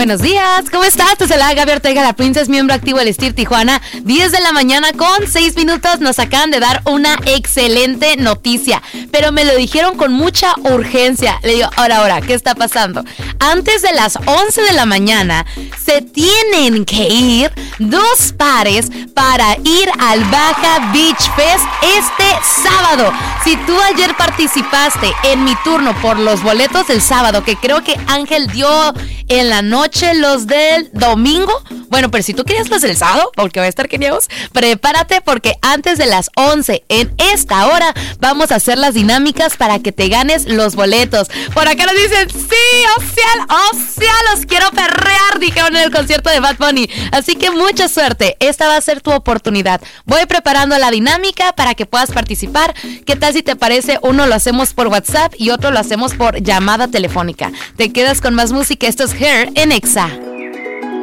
Buenos días, ¿cómo estás? Te saluda Gaby Ortega, la Princess, miembro activo del STIR Tijuana. 10 de la mañana con 6 minutos. Nos acaban de dar una excelente noticia, pero me lo dijeron con mucha urgencia. Le digo, ahora, ¿qué está pasando? Antes de las 11 de la mañana se tienen que ir 2 pares para ir al Baja Beach Fest este sábado. Si tú ayer participaste en mi turno por los boletos del sábado, que creo que Ángel dio en la noche los del domingo, bueno, pero si tú querías los del sábado, porque va a estar genial, prepárate porque antes de las 11 en esta hora vamos a hacer las dinámicas para que te ganes los boletos. Por acá nos dicen, sí, los quiero perrear, dijeron en el concierto de Bad Bunny. Así que mucha suerte, esta va a ser tu oportunidad. Voy preparando la dinámica para que puedas participar. ¿Qué tal si te parece? Uno lo hacemos por WhatsApp y otro lo hacemos por llamada telefónica. Te quedas con más música. Esto es Hair en Exa.